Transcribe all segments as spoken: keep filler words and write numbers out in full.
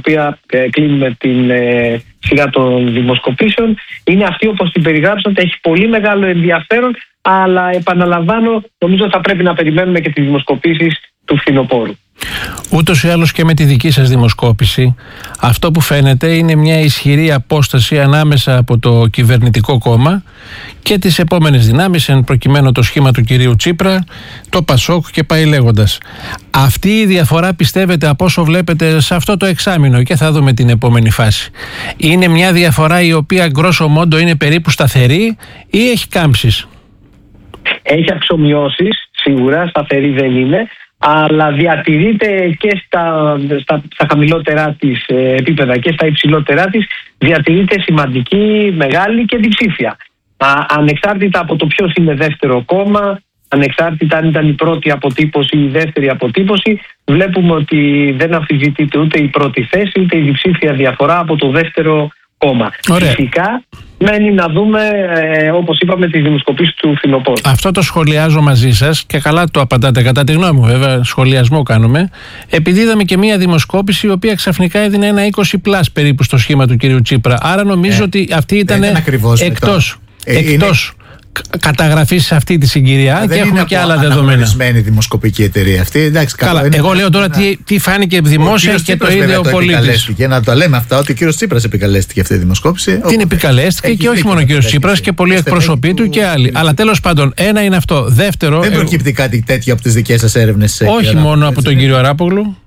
οποία ε, κλείνουμε την ε, σειρά των δημοσκοπήσεων, είναι αυτή όπως την περιγράψατε, έχει πολύ μεγάλο ενδιαφέρον, αλλά επαναλαμβάνω, νομίζω θα πρέπει να περιμένουμε και τις δημοσκοπήσεις του φθινοπόρου. Ούτως ή άλλως και με τη δική σας δημοσκόπηση, αυτό που φαίνεται είναι μια ισχυρή απόσταση ανάμεσα από το κυβερνητικό κόμμα και τις επόμενες δυνάμεις, εν προκειμένου το σχήμα του κυρίου Τσίπρα, το Πασόκ και πάει λέγοντας. Αυτή η διαφορά, πιστεύετε, από όσο βλέπετε σε αυτό το εξάμηνο, και θα δούμε την επόμενη φάση, είναι μια διαφορά η οποία γκρόσο μόντο είναι περίπου σταθερή ή έχει κάμψεις? Έχει αξιομειώσεις, σίγουρα, σταθερή δεν είναι, αλλά διατηρείται και στα, στα, στα χαμηλότερά της ε, επίπεδα και στα υψηλότερά της, διατηρείται σημαντική, μεγάλη και διψήφια. Α, ανεξάρτητα από το ποιος είναι δεύτερο κόμμα, ανεξάρτητα αν ήταν η πρώτη αποτύπωση ή η δεύτερη αποτύπωση, βλέπουμε ότι δεν αμφισβητείται ούτε η πρώτη θέση ούτε η διψήφια διαφορά από το δεύτερο κόμμα. Ωραία. Φυσικά μένει να δούμε, ε, όπως είπαμε, τις δημοσκοπήσεις του φθινοπόρου. Αυτό το σχολιάζω μαζί σας και καλά το απαντάτε, κατά τη γνώμη μου, βέβαια, σχολιασμό κάνουμε. Επειδή είδαμε και μία δημοσκόπηση η οποία ξαφνικά έδινε ένα είκοσι πλας περίπου στο σχήμα του κυρίου Τσίπρα. Άρα νομίζω ε, ότι αυτή ήταν εκτός, ε, εκτός είναι... καταγραφή σε αυτή τη συγκυρία δεν και έχουμε και άλλα δεδομένα. Είναι αναγνωρισμένη δημοσκοπική εταιρεία αυτή. Εντάξει, καλά, είναι... εγώ λέω τώρα ένα... τι, τι φάνηκε δημόσια και το είδε ο πολίτης. Να το λέμε αυτά, ότι ο κύριος Τσίπρας επικαλέστηκε αυτή τη δημοσκόπηση. Την επικαλέστηκε και όχι μόνο ο κύριος Τσίπρας και πολλοί εκπροσωποί του και άλλοι. Αλλά τέλος πάντων, ένα είναι αυτό. Δεύτερο. Δεν προκύπτει κάτι τέτοιο από τις δικές σας έρευνες? Όχι μόνο από τον κύριο Αράπογλου.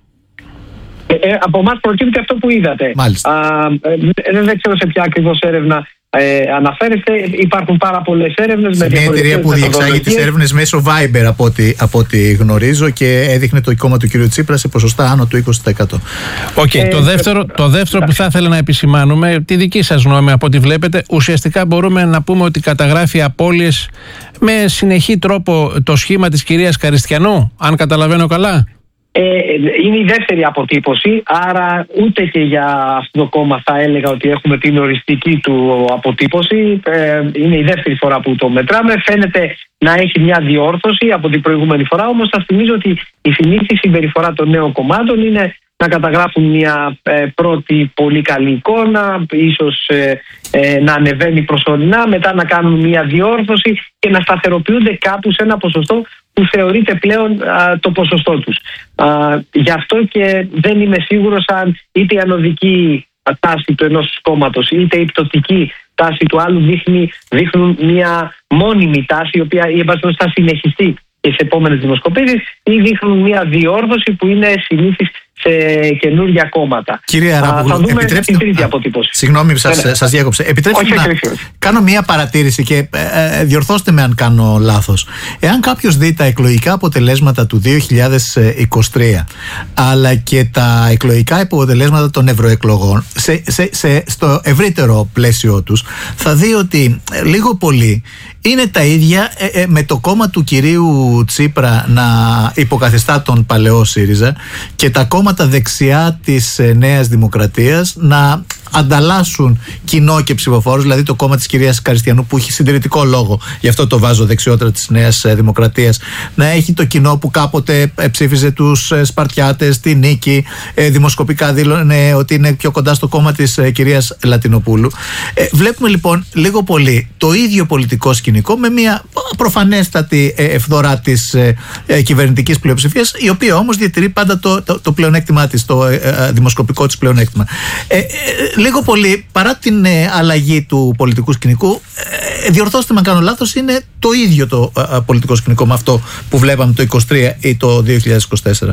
Ε, ε, από εμάς προκύπτει αυτό που είδατε. Μάλιστα. Α, ε, δεν ξέρω σε ποια ακριβώς έρευνα ε, αναφέρεστε. Υπάρχουν πάρα πολλές έρευνες. Σε μια εταιρεία που διεξάγει τις έρευνες μέσω Viber, από ό,τι, από ό,τι γνωρίζω, και έδειχνε το κόμμα του κ. Τσίπρα σε ποσοστά άνω του είκοσι τοις εκατό. Οκ. Okay, ε, το δεύτερο, το δεύτερο που θα ήθελα να επισημάνουμε, τη δική σας γνώμη από ό,τι βλέπετε, ουσιαστικά μπορούμε να πούμε ότι καταγράφει απώλειες με συνεχή τρόπο το σχήμα της κυρίας Καριστιανού, αν καταλαβαίνω καλά. Ε, είναι η δεύτερη αποτύπωση, άρα ούτε και για αυτό το κόμμα θα έλεγα ότι έχουμε την οριστική του αποτύπωση. Ε, είναι η δεύτερη φορά που το μετράμε. Φαίνεται να έχει μια διόρθωση από την προηγούμενη φορά, όμως θα θυμίζω ότι η συνήθιση συμπεριφορά των νέων κομμάτων είναι να καταγράφουν μια ε, πρώτη πολύ καλή εικόνα, ίσως ε, ε, να ανεβαίνει προσωρινά, μετά να κάνουν μια διόρθωση και να σταθεροποιούνται κάπου σε ένα ποσοστό που θεωρείται πλέον α, το ποσοστό τους. Α, γι' αυτό και δεν είμαι σίγουρος αν είτε η ανωδική τάση του ενός κόμματος είτε η πτωτική τάση του άλλου δείχνει, δείχνουν μια μόνιμη τάση, η οποία η εμπαστός θα συνεχιστεί και σε επόμενες δημοσκοπήσεις, ή δείχνουν μια διόρθωση που είναι συνήθις σε καινούργια κόμματα. Κύριε Αράπογλου, θα δούμε επιτρέψτε... την τρίτη αποτύπωση. Συγγνώμη που σας, σας διέκοψε. Επιτρέψτε όχι, να όχι, όχι. κάνω μία παρατήρηση και ε, ε, διορθώστε με αν κάνω λάθος. Εάν κάποιος δει τα εκλογικά αποτελέσματα του δύο χιλιάδες είκοσι τρία αλλά και τα εκλογικά αποτελέσματα των ευρωεκλογών σε, σε, σε, στο ευρύτερο πλαίσιο τους, θα δει ότι ε, λίγο πολύ είναι τα ίδια ε, ε, με το κόμμα του κυρίου Τσίπρα να υποκαθιστά τον παλαιό ΣΥΡΙΖΑ και τα κόμματα δεξιά της ε, Νέας Δημοκρατίας να ανταλλάσσουν κοινό και ψηφοφόρους, δηλαδή το κόμμα της κυρίας Καριστιανού που έχει συντηρητικό λόγο, γι' αυτό το βάζω δεξιότερα της Νέας Δημοκρατίας, να έχει το κοινό που κάποτε ψήφιζε τους Σπαρτιάτες, τη Νίκη, δημοσκοπικά δήλωνε ότι είναι πιο κοντά στο κόμμα της κυρίας Λατινοπούλου. Ε, βλέπουμε λοιπόν λίγο πολύ το ίδιο πολιτικό σκηνικό με μια προφανέστατη ευδορά της ε, κυβερνητικής πλειοψηφίας, η οποία όμως διατηρεί πάντα το, το, το πλεονέκτημά της, το ε, ε, δημοσκοπικό της πλεονέκτημα. Ε, ε, λίγο πολύ, παρά την ε, αλλαγή του πολιτικού σκηνικού, ε, διορθώστε με αν κάνω λάθος, είναι το ίδιο το ε, πολιτικό σκηνικό με αυτό που βλέπαμε το είκοσι τρία ή το δύο χιλιάδες είκοσι τέσσερα.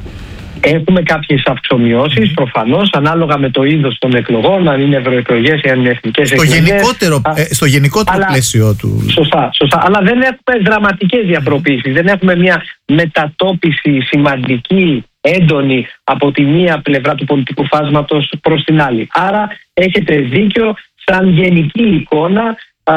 Έχουμε κάποιες αυξομοιώσεις, mm. προφανώς, ανάλογα με το είδος των εκλογών, αν είναι ευρωεκλογές ή αν είναι εθνικές στο εκλογές. Γενικότερο, Α, ε, στο γενικότερο αλλά, πλαίσιο του. Σωστά, σωστά. Αλλά δεν έχουμε δραματικές διαφοροποίησεις. Mm. Δεν έχουμε μια μετατόπιση σημαντική, έντονη από τη μία πλευρά του πολιτικού φάσματος προς την άλλη. Άρα έχετε δίκιο, σαν γενική εικόνα α,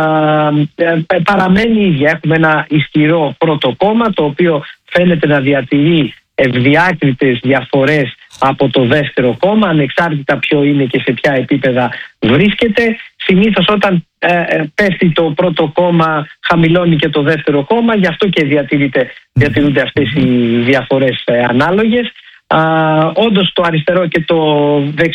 ε, παραμένει ίδια. Έχουμε ένα ισχυρό πρώτο κόμμα, το οποίο φαίνεται να διατηρεί ευδιάκριτες διαφορές από το δεύτερο κόμμα, ανεξάρτητα ποιο είναι και σε ποια επίπεδα βρίσκεται. Συνήθως όταν ε, πέφτει το πρώτο κόμμα, χαμηλώνει και το δεύτερο κόμμα, γι' αυτό και διατηρούνται αυτές οι διαφορές ε, ανάλογες. Α, όντως το αριστερό και το δεξιό